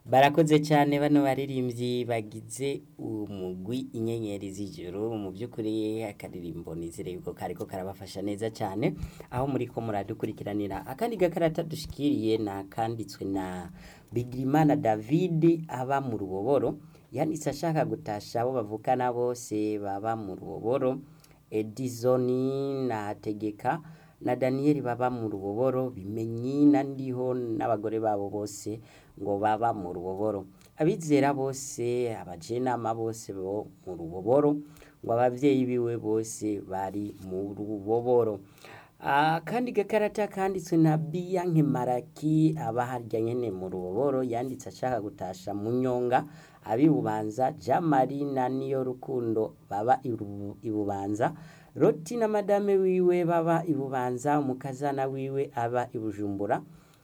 Barakoze cyane bano baririmbyi bagize umugwi inyenyeri z'ijuru mu by'ukuri akaririmbo nizere yuko kariko karabafasha neza cyane aho muri ko muradukurikiranira akandi gakarata dushikiriye na kanditswe na Bigirimana David aba mu ruboboro yanditse ashaka gutasha abo bavukana bose baba mu ruboboro Edison na Tegeka na Daniel baba mu ruboboro bimenyi na ndiho n'abagore babo bose ngo baba mu ruboboro abizera bose abajenama bose bo mu ruboboro ngo abavyeyi biwe bose bari mu ruboboro kandi gakarata kanditswe na Biyanke Maraki aba harya nyene mu ruboboro yanditse ashaka gutasha mu nyonga abibubanza Jamari na niyo rukundo baba ibubanza Roti na madame wiwe baba ibubanza umukazana wiwe aba ibujumbura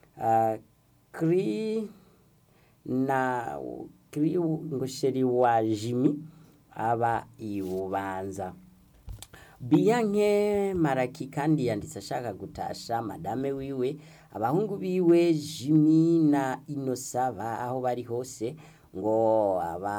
Kri ngosheri wa Jimmy aba ibubanza Biyanke Maraki kandi yanditse ashaka gutasha madame wiwe abahungu biwe Jimmy na Inosaba aho bari hose ngo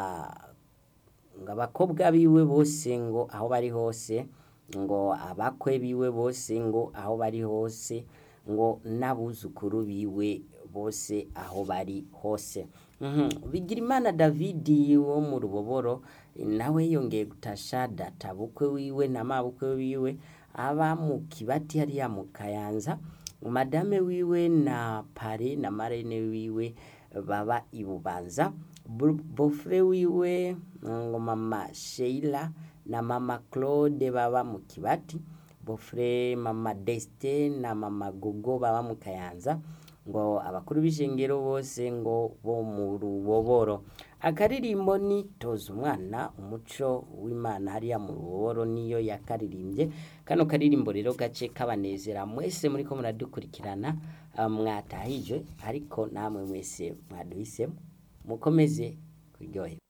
abakobwa biwe bose ngo aho bari hose ngo abakwe biwe bose ngo aho bari hose ngo n'abuzukuru biwe bose aho bari hose Bigirimana David wo mu ruboboro nawe yongeye gutasha data bukwe wiwe na mabukwe wiwe aba mu Kibati hariya mu Kayanza madame wiwe na pare na marene wiwe baba ibubanza bofre wiwe ngo mama Sheila na mama Claude baba mu Kibati bofre mama Deste na mama Gogo baba mu Kayanza ngo abakuru b'ishengero bose ngo bo mu ruboboro akaririmbo ni toza umwana umuco w'Imana hariya mu ruboboro niyo yakaririmbye kano karirimbo rero gace kabanezera mwese muri ko muradukurikirana mwatahije ariko namwe mwese mwaduhisemo mukomeze kuryoherwa